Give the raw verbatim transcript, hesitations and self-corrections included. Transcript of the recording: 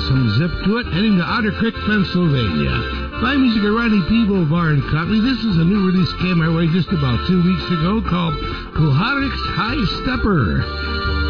some zip to it, heading to Otter Creek, Pennsylvania. Fine music at Ronnie Peeble Bar and Company. This is a new release came my way just about two weeks ago called Kuharik's High Stepper.